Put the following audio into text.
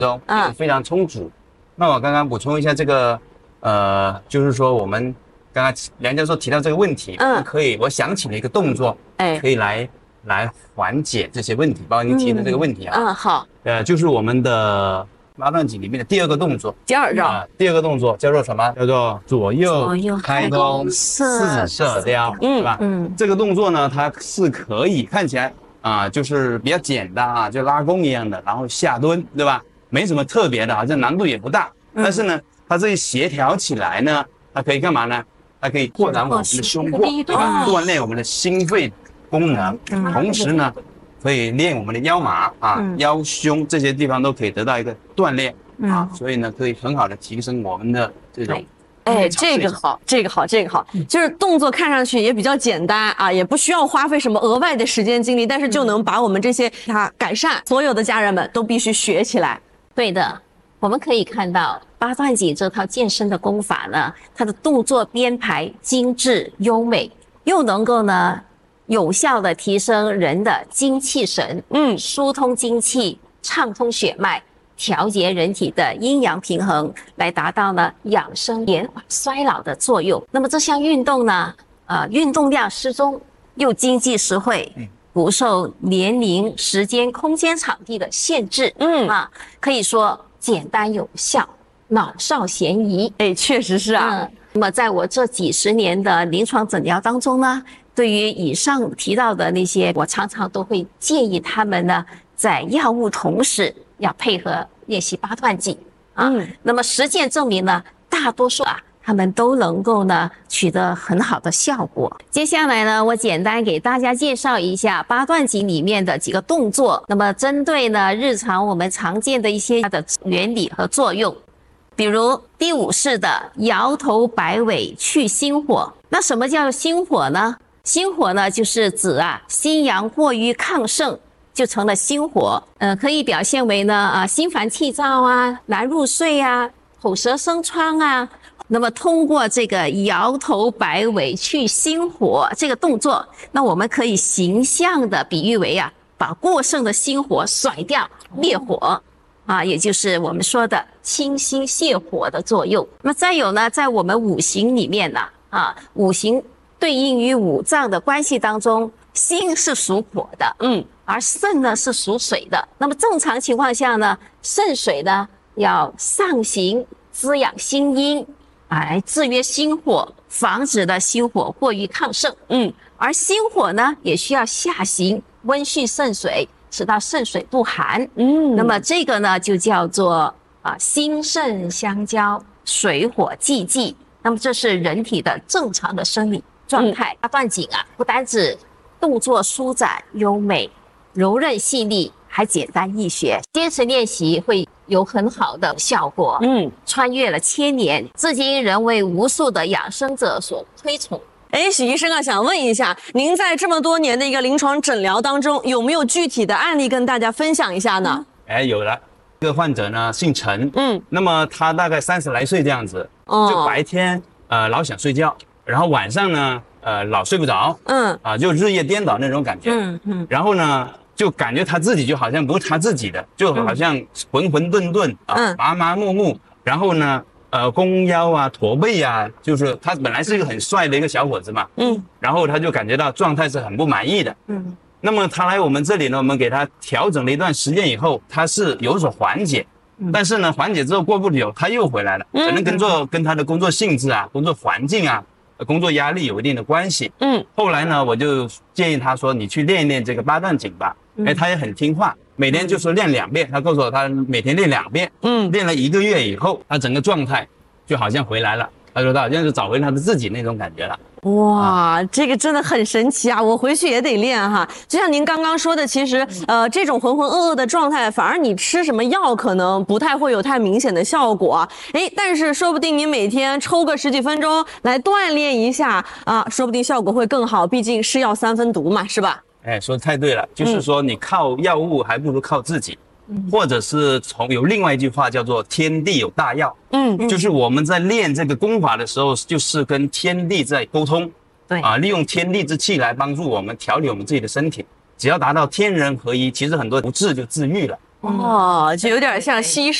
非常充足。那我刚刚补充一下这个，就是说我们刚刚梁教授提到这个问题，可以，我想起了一个动作，可以来缓解这些问题，包括您提的这个问题啊。 好。 就是我们的八段锦里面的第二个动作。 第二招。 第二个动作叫做什么？叫做左右开弓四射雕，是吧？这个动作呢，它是可以看起来就是比较简单啊，就拉弓一样的，然后下蹲，对吧？没什么特别的，好像难度也不大。但是呢，它这一协调起来呢，它可以干嘛呢？它可以扩展我们的胸廓，对吧？锻炼我们的心肺功能，同时呢，可以练我们的腰马腰胸这些地方都可以得到一个锻炼所以呢，可以很好的提升我们的这种。 这个好，就是动作看上去也比较简单啊，也不需要花费什么额外的时间精力，但是就能把我们这些改善。所有的家人们都必须学起来。 对的，我们可以看到八段锦这套健身的功法呢，它的动作编排精致优美，又能够呢有效的提升人的精气神，疏通精气，畅通血脉，调节人体的阴阳平衡，来达到呢养生延缓衰老的作用。那么这项运动呢，运动量适中，又经济实惠，不受年龄、时间、空间、场地的限制，可以说简单有效，老少咸宜。 确实是啊。 那么在我这几十年的临床诊疗当中呢，对于以上提到的那些，我常常都会建议他们呢，在药物同时要配合练习八段锦那么实践证明呢，大多数他们都能够呢取得很好的效果。接下来呢，我简单给大家介绍一下八段锦里面的几个动作。那么针对呢日常我们常见的一些它的原理和作用，比如第5式的摇头摆尾去心火。那什么叫心火呢？心火呢就是指心阳过于亢盛，就成了心火。可以表现为呢心烦气躁难入睡口舌生疮那么通过这个摇头摆尾去心火这个动作，那我们可以形象的比喻为把过剩的心火甩掉，灭火也就是我们说的清心泻火的作用。那么再有呢，在我们五行里面呢五行对应于五脏的关系当中，心是属火的，而肾呢是属水的。那么正常情况下呢，肾水呢要上行滋养心阴，来制约心火，防止的心火过于亢盛。而心火呢也需要下行温煦肾水，使到肾水不寒。那么这个呢就叫做心肾相交，水火既济。那么这是人体的正常的生理状态。八段锦不单指动作舒展优美、柔韧细腻，还简单易学，坚持练习会有很好的效果。穿越了千年，至今仍为无数的养生者所推崇。 许医生想问一下，您在这么多年的一个临床诊疗当中，有没有具体的案例跟大家分享一下呢？ 有了。这个患者呢姓陈，那么他大概30来岁这样子，就白天老想睡觉，然后晚上呢老睡不着，就日夜颠倒那种感觉，然后呢就感觉他自己就好像不是他自己的，就好像浑浑沌沌麻麻木木，然后呢弓腰驼背就是他本来是一个很帅的一个小伙子嘛，然后他就感觉到状态是很不满意的，那么他来我们这里呢，我们给他调整了一段时间以后，他是有所缓解，但是呢缓解之后过不久他又回来了，可能跟他的工作性质工作环境工作压力有一定的关系。后来呢我就建议他说，你去练一练这个八段锦吧。他也很听话，每天就说练2遍，他告诉我他每天练2遍，练了1个月以后，他整个状态就好像回来了，他说他好像是找回他的自己那种感觉了。 哇，这个真的很神奇我回去也得练就像您刚刚说的，其实这种浑浑噩噩的状态，反而你吃什么药可能不太会有太明显的效果但是说不定你每天抽个10几分钟来锻炼一下说不定效果会更好，毕竟是药3分毒嘛，是吧？ 说得太对了，就是说你靠药物还不如靠自己，或者是有另外一句话叫做天地有大药，就是我们在练这个功法的时候，就是跟天地在沟通， 对利用天地之气来帮助我们调理我们自己的身体，只要达到天人合一，其实很多不治就治愈了。 哦，就有点像吸